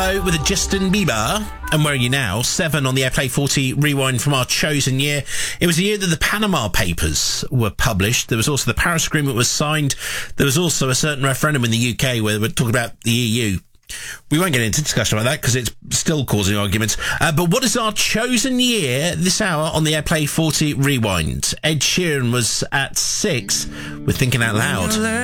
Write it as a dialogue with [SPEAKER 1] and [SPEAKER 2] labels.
[SPEAKER 1] With Justin Bieber, and Where Are You Now? 7 on the Airplay 40 Rewind from our chosen year. It was the year that the Panama Papers were published. There was also the Paris Agreement was signed. There was also a certain referendum in the UK where they were talking about the EU. We won't get into discussion about that because it's still causing arguments. But what is our chosen year this hour on the Airplay 40 Rewind? Ed Sheeran was at 6 with Thinking Out Loud.